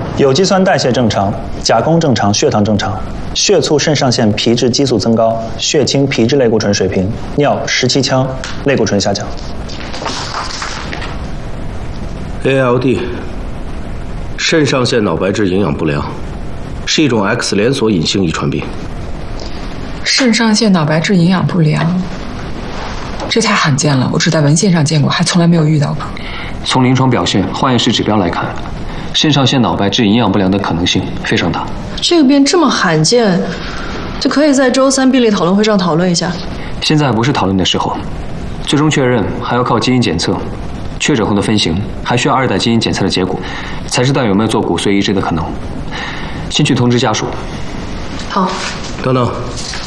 有机酸代谢正常，甲功正常，血糖正常，血促肾上腺皮质激素增高，血清皮质类固醇水平，尿17羟，类固醇下降。 ALD， 肾上腺脑白质营养不良，是一种 X 连锁隐性遗传病。 肾上腺脑白质营养不良，这太罕见了，我只在文献上见过，还从来没有遇到过。 从临床表现、化验室指标来看，肾上腺脑白质营养不良的可能性非常大。 这个病这么罕见，就可以在周3病例讨论会上讨论一下。 现在不是讨论的时候，最终确认还要靠基因检测，确诊后的分型还需要2代基因检测的结果，才知道有没有做骨髓移植的可能。先去通知家属。 好。 等等。